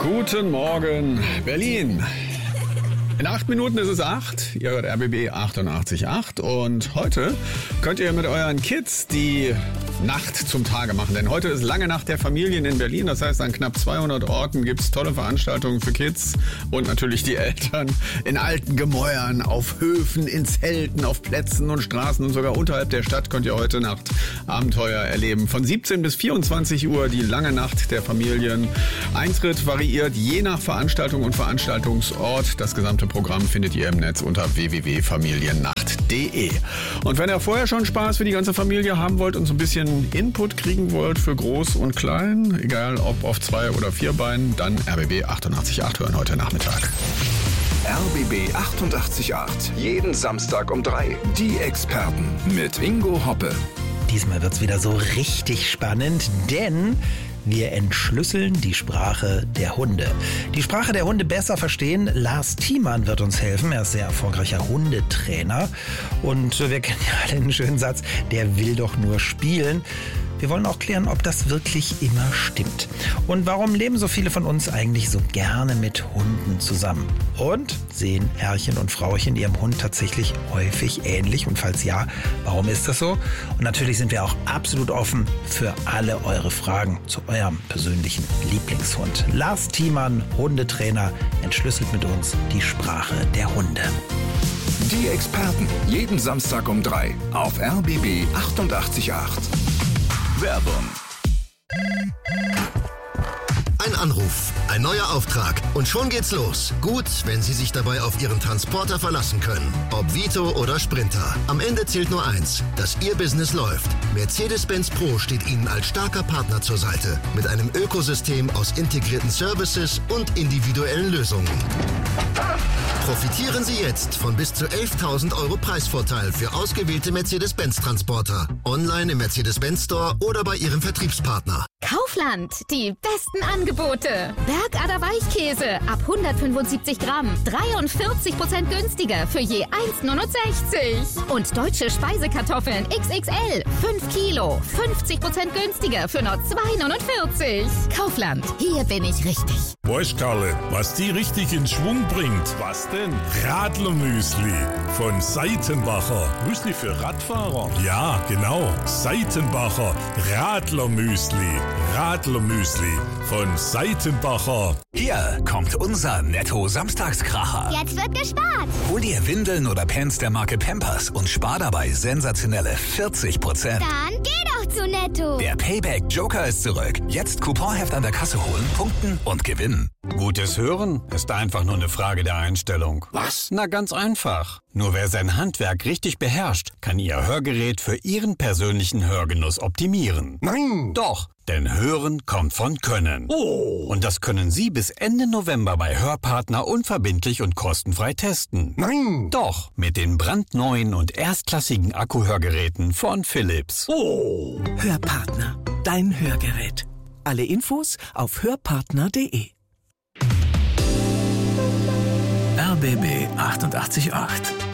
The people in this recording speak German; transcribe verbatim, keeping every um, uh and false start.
Guten Morgen, Berlin. In acht Minuten ist es acht. Ihr hört R B B achtundachtzig Komma acht. Und heute könnt ihr mit euren Kids die Nacht zum Tage machen. Denn heute ist lange Nacht der Familien in Berlin. Das heißt, an knapp zweihundert Orten gibt es tolle Veranstaltungen für Kids und natürlich die Eltern. In alten Gemäuern, auf Höfen, in Zelten, auf Plätzen und Straßen und sogar unterhalb der Stadt könnt ihr heute Nacht Abenteuer erleben. Von siebzehn bis vierundzwanzig Uhr die lange Nacht der Familien. Eintritt variiert je nach Veranstaltung und Veranstaltungsort. Das gesamte Programm findet ihr im Netz unter w w w punkt familiennacht punkt d e. Und wenn ihr vorher schon Spaß für die ganze Familie haben wollt und so ein bisschen Input kriegen wollt für Groß und Klein, egal ob auf zwei oder vier Beinen, dann R B B achtundachtzig Komma acht hören heute Nachmittag. R B B achtundachtzig Komma acht. Jeden Samstag um drei. Die Experten mit Ingo Hoppe. Diesmal wird's wieder so richtig spannend, denn wir entschlüsseln die Sprache der Hunde. Die Sprache der Hunde besser verstehen. Lars Thiemann wird uns helfen. Er ist sehr erfolgreicher Hundetrainer. Und wir kennen ja alle den schönen Satz, der will doch nur spielen. Wir wollen auch klären, ob das wirklich immer stimmt. Und warum leben so viele von uns eigentlich so gerne mit Hunden zusammen? Und sehen Herrchen und Frauchen ihrem Hund tatsächlich häufig ähnlich? Und falls ja, warum ist das so? Und natürlich sind wir auch absolut offen für alle eure Fragen zu eurem persönlichen Lieblingshund. Lars Thiemann, Hundetrainer, entschlüsselt mit uns die Sprache der Hunde. Die Experten. Jeden Samstag um drei auf R B B achtundachtzig Komma acht. Werbung. Ein Anruf, ein neuer Auftrag und schon geht's los. Gut, wenn Sie sich dabei auf Ihren Transporter verlassen können. Ob Vito oder Sprinter. Am Ende zählt nur eins, dass Ihr Business läuft. Mercedes-Benz Pro steht Ihnen als starker Partner zur Seite. Mit einem Ökosystem aus integrierten Services und individuellen Lösungen. Profitieren Sie jetzt von bis zu elftausend Euro Preisvorteil für ausgewählte Mercedes-Benz-Transporter. Online im Mercedes-Benz Store oder bei Ihrem Vertriebspartner. Kaufland, die besten Angebote. Bergader Weichkäse ab hundertfünfundsiebzig Gramm, dreiundvierzig Prozent günstiger für je eins Komma neunundsechzig. Und deutsche Speisekartoffeln X X L, fünf Kilo, fünfzig Prozent günstiger für nur zwei Komma neunundvierzig. Kaufland, hier bin ich richtig. Weißt Karle, was die richtig in Schwung bringt? Was denn? Radlermüsli von Seitenbacher. Müsli für Radfahrer? Ja, genau. Seitenbacher Radlermüsli. Radlermüsli von Seitenbacher. Hier kommt unser Netto-Samstagskracher. Jetzt wird gespart. Hol dir Windeln oder Pants der Marke Pampers und spar dabei sensationelle vierzig Prozent. Dann geh doch zu Netto. Der Payback Joker ist zurück. Jetzt Couponheft an der Kasse holen, punkten und gewinnen. Gutes Hören ist einfach nur eine Frage der Einstellung. Was? Na, ganz einfach. Nur wer sein Handwerk richtig beherrscht, kann Ihr Hörgerät für Ihren persönlichen Hörgenuss optimieren. Nein! Doch, denn Hören kommt von Können. Oh! Und das können Sie bis Ende November bei Hörpartner unverbindlich und kostenfrei testen. Nein! Doch, mit den brandneuen und erstklassigen Akkuhörgeräten von Philips. Oh! Hörpartner, dein Hörgerät. Alle Infos auf hörpartner punkt de. R B B achtundachtzig Komma acht.